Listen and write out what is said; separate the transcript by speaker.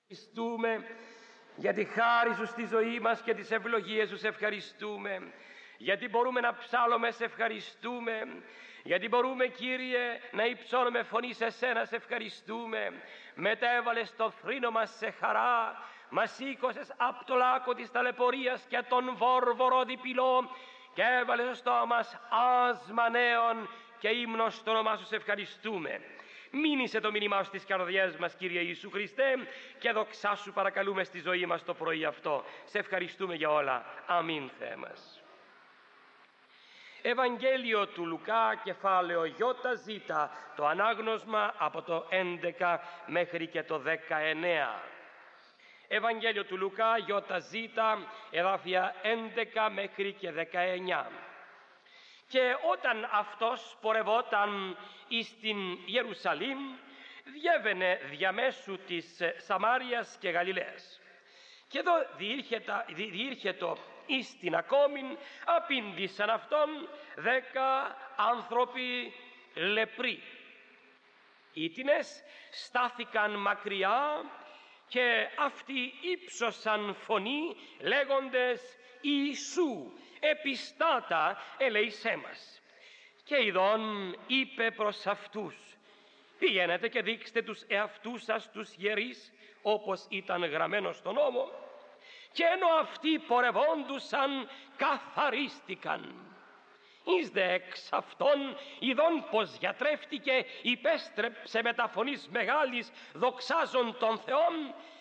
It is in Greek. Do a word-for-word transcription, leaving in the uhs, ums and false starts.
Speaker 1: Ευχαριστούμε για τη χάρη Σου στη ζωή μας και τις ευλογίες Σου. Σε ευχαριστούμε γιατί μπορούμε να ψάλλουμε. Σε ευχαριστούμε γιατί μπορούμε, Κύριε, να υψώνουμε φωνή σε Σένα. Σε ευχαριστούμε. Μετέβαλες το θρήνο μας σε χαρά. Μας σήκωσες από το λάκκο της ταλαιπωρίας και τον βόρβορο διπυλό και έβαλες στο στόμα μας άσμα νέων και ύμνο στο όνομά Σου. Σε ευχαριστούμε. Μείνησε το μήνυμά Σου στις καρδιές μας, Κύριε Ιησού Χριστέ, και δοξάσου παρακαλούμε στη ζωή μας το πρωί αυτό. Σε ευχαριστούμε για όλα. Αμήν, Θεέ μας. Ευαγγέλιο του Λουκά, κεφάλαιο Ι Ζ, το ανάγνωσμα από το έντεκα μέχρι και το δεκαεννέα. Ευαγγέλιο του Λουκά, Ι Ζ, εδάφια έντεκα μέχρι και δεκαεννέα. Και όταν αυτός πορευόταν εις την Ιερουσαλήμ, διέβαινε διαμέσου της Σαμάριας και Γαλιλαίας. Και εδώ διήρχετο εις την ακόμην απήντησαν αυτόν δέκα άνθρωποι λεπροί. Ήτινες στάθηκαν μακριά και αυτοί ύψωσαν φωνή λέγοντες «Ιησού, επιστάτα, ελέησέ μας». Και ειδών είπε προς αυτούς «Πηγαίνετε και δείξτε τους εαυτούς σας τους ιερείς, όπως ήταν γραμμένο στον νόμο». Και ενώ αυτοί πορευόντουσαν καθαρίστηκαν. Εις δε εξ αυτών ειδών πως γιατρεύτηκε, υπέστρεψε με τα φωνής μεγάλης δοξάζον τον Θεόν